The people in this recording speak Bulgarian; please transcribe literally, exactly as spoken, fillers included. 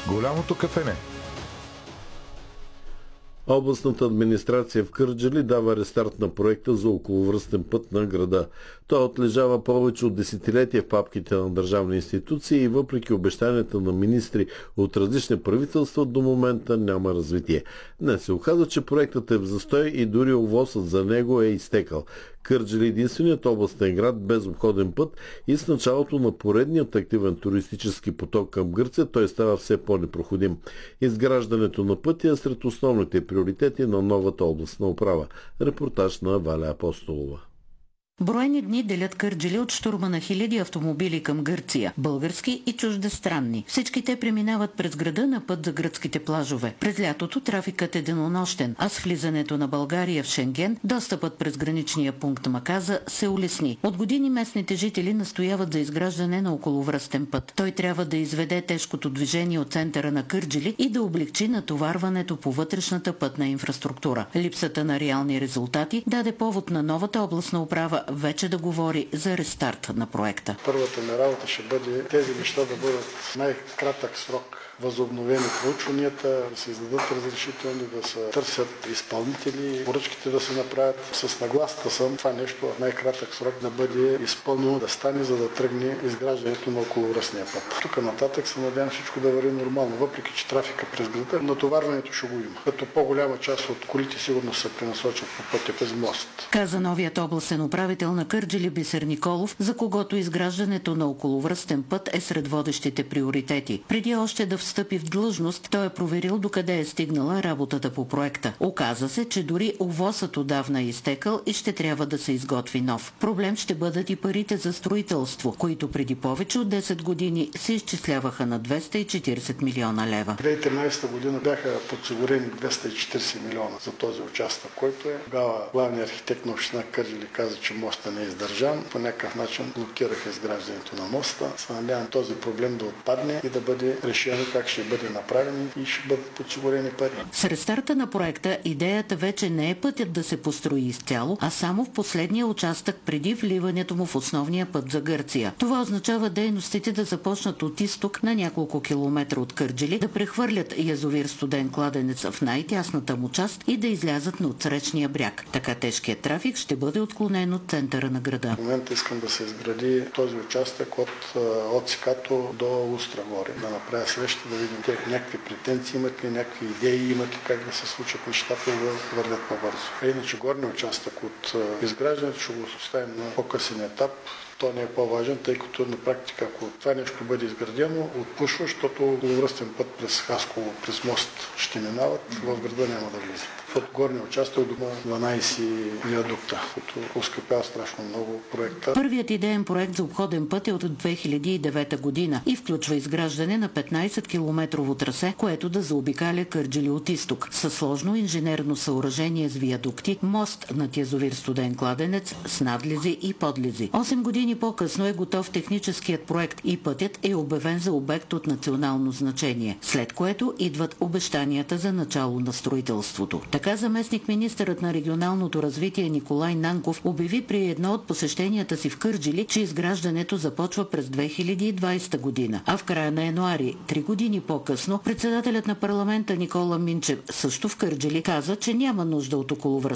Голямото кафене. Областната администрация в Кърджали дава рестарт на проекта за околовръстен път на града. Той отлежава повече от десетилетия в папките на държавни институции и въпреки обещанията на министри от различни правителства до момента няма развитие. Днес се оказа, че проектът е в застой и дори ОВОСът за него е изтекал. Кърджали е единственият областен град без обходен път и с началото на поредният активен туристически поток към Гърция той става все по-непроходим. Изграждането на пътя е сред основните приоритети на новата областна управа. Репортаж на Валя Апостолова. Броени дни делят Кърджали от щурма на хиляди автомобили към Гърция, български и чуждестранни. Всички те преминават през града на път за гръцките плажове. През лятото трафикът е денонощен, а с влизането на България в Шенген, достъпът през граничния пункт Маказа се улесни. От години местните жители настояват за изграждане на околовръстен път. Той трябва да изведе тежкото движение от центъра на Кърджали и да облегчи натоварването по вътрешната пътна инфраструктура. Липсата на реални резултати даде повод на новата областна управа вече да говори за рестарт на проекта. Първата ми работа ще бъде тези неща да бъдат най-кратък срок възобновени проучванията, да се издадат разрешителни, да се търсят изпълнители, поръчките да се направят. С нагласата съм това нещо в най-кратък срок да бъде изпълнено, да стане, за да тръгне изграждането на околовръстния път. Тук нататък се надявам всичко да върви нормално, въпреки че трафика през града, натоварването ще го има. Като по-голяма част от колите сигурно се пренасочат по пътя през мост. Каза новият областен управител на Кърджали Бисер Николов, за когото изграждането на околовръстен път е сред водещите приоритети. Преди още да встъпи в длъжност, той е проверил докъде е стигнала работата по проекта. Оказа се, че дори ОВОСът отдавна е изтекал и ще трябва да се изготви нов. Проблем ще бъдат и парите за строителство, които преди повече от десет години се изчисляваха на двеста и четиридесет милиона лева. две хиляди и тринадесета година бяха подсигурени двеста и четиридесет милиона за този участък, който е. Тогава главният архитект на община Кърджали каза, че моста не е издържан. По някакъв начин блокираха изграждането на моста. Се надявам този проблем да отпадне и да бъде решено как ще бъде направен и ще бъдат подсигурени пари. С рестарта на проекта идеята вече не е пътят да се построи изцяло, а само в последния участък преди вливането му в основния път за Гърция. Това означава дейностите да започнат от изток на няколко километра от Кърджали, да прехвърлят язовир Студен кладенец в най-тясната му част и да излязат на отсрещния бряг. Така тежкият трафик ще бъде отклонен от центъра на града. В момента искам да се изгради този участък от Отсикато до Устра горе. Да направя среща, да видим те някакви претенции имат ли, някакви идеи имат ли, как да се случат нещата и да вървят по-бързо. А иначе горният участък от изграждането ще го оставим на по-късен етап. То не е по-важен, тъй като на практика, ако това нещо бъде изградено, отпушва, защото околовръстен път през Хасково, през мост ще минават, в града няма да влизат. В горния участък дома дванадесет виадукта, като ускъпява страшно много проекта. Първият идеен проект за обходен път е от две хиляди и девета година и включва изграждане на петнадесет километрово трасе, което да заобикаля Кърджали от изток. Със сложно инженерно съоръжение с виадукти, мост над язовир Студен кладенец с надлези и подлези. Осем години по-късно е готов техническият проект и пътят е обявен за обект от национално значение, след което идват обещанията за начало на строителството. Така заместник министърът на регионалното развитие Николай Нанков обяви при едно от посещенията си в Кърджали, че изграждането започва през две хиляди и двадесета година, а в края на януари, три години по-късно, председателят на парламента Никола Минчев също в Кърджали каза, че няма нужда от околовръстен